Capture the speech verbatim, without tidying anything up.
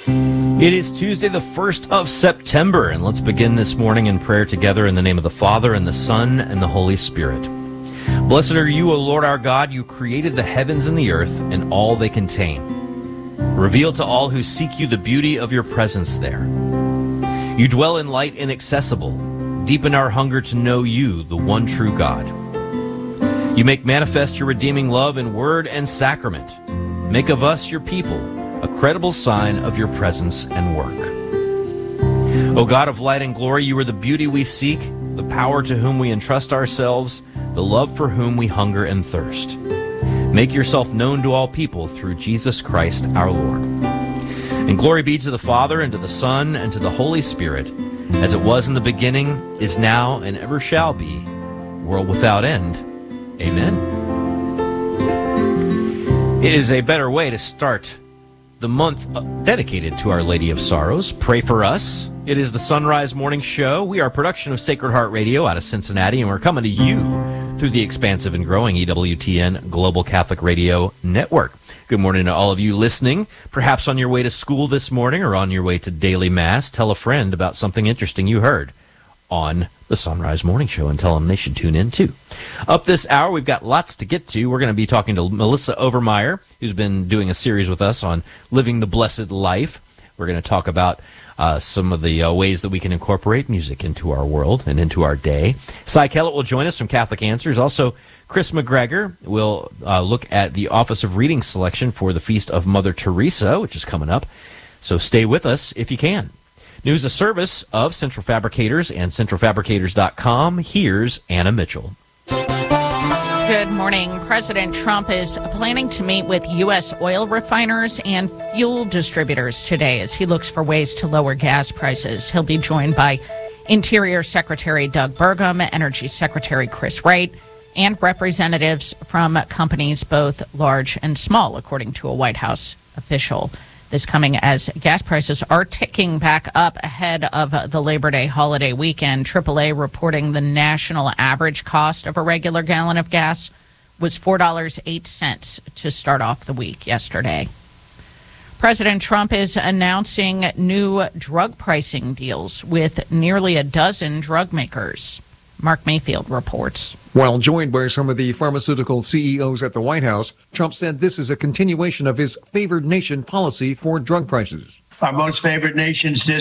It is Tuesday, the first of September, and let's begin this morning in prayer together in the name of the Father, and the Son, and the Holy Spirit. Blessed are you, O Lord our God. You created the heavens and the earth and all they contain. Reveal to all who seek you the beauty of your presence there. You dwell in light inaccessible. Deepen our hunger to know you, the one true God. You make manifest your redeeming love in word and sacrament. Make of us, your people, a credible sign of your presence and work. O God of light and glory, you are the beauty we seek, the power to whom we entrust ourselves, the love for whom we hunger and thirst. Make yourself known to all people through Jesus Christ our Lord. And glory be to the Father, and to the Son, and to the Holy Spirit, as it was in the beginning, is now, and ever shall be, world without end. Amen. It is a better way to start the month dedicated to Our Lady of Sorrows. Pray for us. It is the Sunrise Morning Show. We are a production of Sacred Heart Radio out of Cincinnati, and we're coming to you through the expansive and growing E W T N Global Catholic Radio Network. Good morning to all of you listening, perhaps on your way to school this morning or on your way to daily Mass. Tell a friend about something interesting you heard on the Sunrise Morning Show and tell them they should tune in too. Up this hour, we've got lots to get to. We're going to be talking to Melissa Overmeyer, who's been doing a series with us on living the blessed life. We're going to talk about uh, some of the uh, ways that we can incorporate music into our world and into our day. Cy Kellett will join us from Catholic Answers. Also, Chris McGregor will uh, look at the Office of Reading Selection for the Feast of Mother Teresa, which is coming up. So stay with us if you can. News, a service of Central Fabricators and central fabricators dot com. Here's Anna Mitchell. Good morning. President Trump is planning to meet with U S oil refiners and fuel distributors today as he looks for ways to lower gas prices. He'll be joined by Interior Secretary Doug Burgum, Energy Secretary Chris Wright, and representatives from companies both large and small, according to a White House official. This coming as gas prices are ticking back up ahead of the Labor Day holiday weekend. triple A reporting the national average cost of a regular gallon of gas was four dollars and eight cents to start off the week yesterday. President Trump is announcing new drug pricing deals with nearly a dozen drug makers. Mark Mayfield reports. While joined by some of the pharmaceutical C E Os at the White House, Trump said this is a continuation of his favored nation policy for drug prices. Our most favored nations